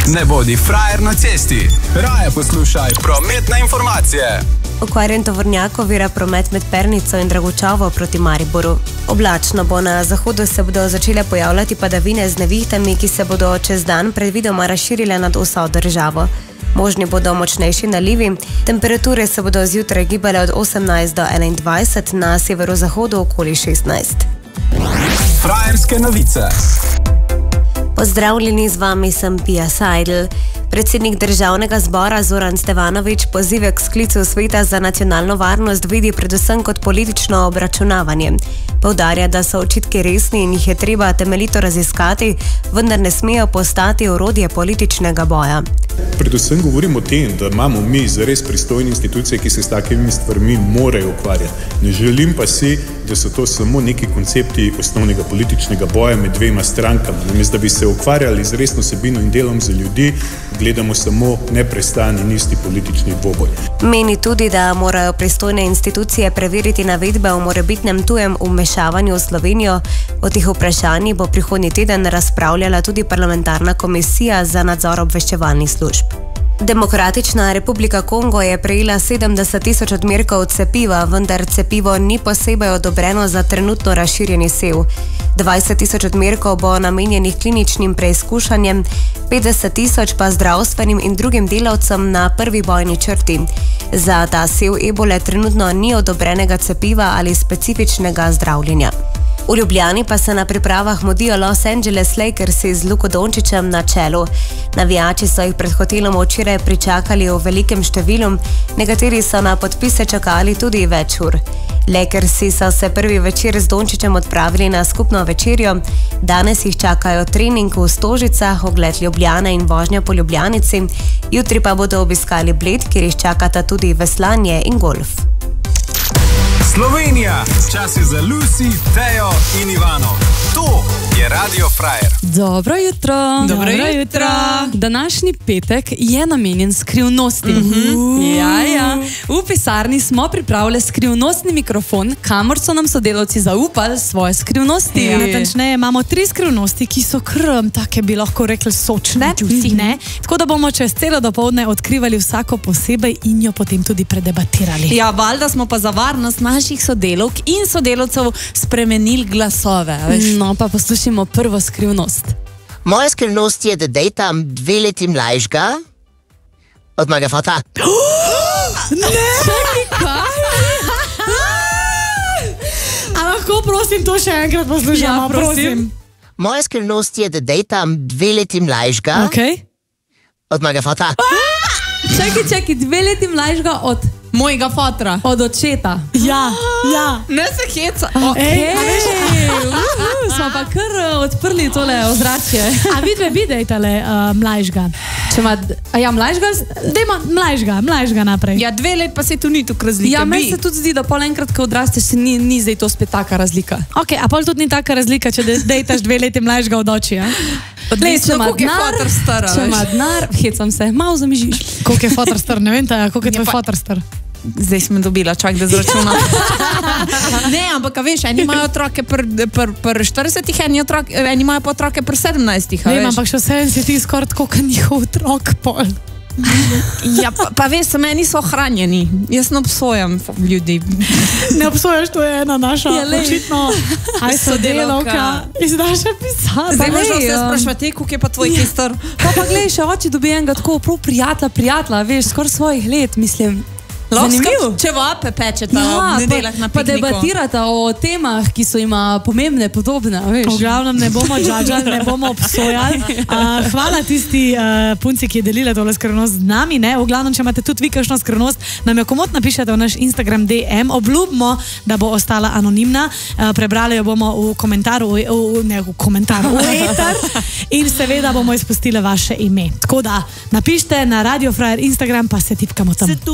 Ne bodi frajer na cesti. Raje poslušaj prometne informacije. Okvarjen tovornjak ovira promet med Pernico in Dragočavo proti Mariboru. Oblačno bo, na zahodu se bodo začele pojavljati padavine z nevihtami, ki se bodo čez dan predvidoma razširile nad vso državo. Možni bodo močnejši nalivi, temperature se bodo zjutraj gibale od 18 do 21, na severozahodu okoli 16. Frajerske novice. Pozdravljeni, z vami sem Pia Seidel. Predsednik Državnega zbora Zoran Stevanović pozive k sklicu Sveta za nacionalno varnost vidi predvsem kot politično obračunavanje. Poudarja, da so očitki resni in jih je treba temeljito raziskati, vendar ne smejo postati orodje političnega boja. Predvsem govorimo o tem, da imamo mi zares pristojne institucije, ki se s takimi stvarmi morajo ukvarjati. Ne želim pa si, da so to samo neki koncepti osnovnega političnega boja med dvema strankama. Namesto da bi se ukvarjali z resno vsebino in delom za ljudi, gledamo samo neprestan in isti politični dvoboj. Meni tudi, da morajo pristojne institucije preveriti navedbe o morebitnem tujem vmešavanju v Slovenijo. O teh vprašanjih bo prihodnji teden razpravljala tudi parlamentarna komisija za nadzor obveščevalnih služb. Demokratična republika Kongo je prejela 70.000 odmerkov cepiva, vendar cepivo ni posebej odobreno za trenutno razširjeni sev. 20.000 odmerkov bo namenjenih kliničnim preizkušanjem, 50.000 pa zdravstvenim in drugim delavcem na prvi bojni črti. Za ta sev ebole trenutno ni odobrenega cepiva ali specifičnega zdravljenja. V Ljubljani pa se na pripravah mudijo Los Angeles Lakersi z Luko Dončićem na čelu. Navijači so jih pred hotelom včeraj pričakali v velikem številu, nekateri so na podpise čakali tudi več ur. Lakersi so se prvi večer z Dončićem odpravili na skupno večerjo, danes jih čakajo trening v Stožicah, ogled Ljubljane in vožnja po Ljubljanici, jutri pa bodo obiskali Bled, kjer jih čakata tudi veslanje in golf. Slovenija, čas je za Lucy, Tejo in Ivano. To je Radio Frajer. Dobro jutro. Dobro jutro. Današnji petek je namenjen skrivnostim. Ja. V pisarni smo pripravili skrivnostni mikrofon, kamor so nam sodelavci zaupali svoje skrivnosti. Ja, natančneje, imamo 3 skrivnosti, ki so take bi lahko rekli sočne. Ne? Tako da bomo čez celo dopoldne odkrivali vsako posebej in jo potem tudi predebatirali. Ja, valjda smo pa za varnost naših sodelavk in sodelavcev spremenili glasove. Veš? No, pa poslušajmo prvo skrivnost. Moja skrivnost je, da dejtam 2 leti mlajšega od mojega fata. A lahko prosim to še enkrat poslušamo? Ja, prosim. Moja skrivnost je, da dejtam 2 leti mlajšega od mojega fata. Čakaj, 2 leti mlajšega od Mojega fotra. Od očeta. Ja. Ne se heca. Smo pa kar odprli tole ozračje. A videj tale mlajšega. Mlajšega? Dajmo mlajšega naprej. Ja, 2 let pa se tu ni tukaj razlika. Ja, meni se tudi zdi, da pol enkrat, ko odrasteš, se ni zdaj to spet taka razlika. Ok, a pol tudi ni taka razlika, če dejtaš 2 leti mlajšega od oči, ja? Če ima denar, hecam se, malo zamižiš. Koliko je fotor star, ne vem, koliko je tvoj fotor star? Zdaj smo dobila, čak da zračunam. Ne, ampak veš, eni imajo otroke pri 40-ih, eni imajo pa otroke pri 17-ih. Ne, ampak še vse si ti skoraj tako, kot njihov otrok pol. Ja, pa veš, meni so ohranjeni. Jaz ne obsojam ljudi. Ne obsojaš, to je ena naša očitno sodelavka iz naše pisarne. Zdaj možno se sprašvati, koliko je pa tvoj kistor. Pa gledaj, še oči dobi enega tako prav prijatla, veš, skoraj svojih let, mislim. Zanimivo. Če vape pečeta v nedeljah na pikniku. Pa debatirata o temah, ki so ima pomembne, podobne, veš. V glavnem ne bomo džadžali, ne bomo obsojali. Hvala tisti punci, ki je delila tole skrivnost z nami. V glavnem, če imate tudi vi kakšno skrivnost, nam jo komot napišete v naš Instagram DM. Obljubimo, da bo ostala anonimna. Prebrali jo bomo v komentar, v eter. In seveda bomo izpustili vaše ime. Tako da napišite na Radio Frajer Instagram, pa se tipkamo tam.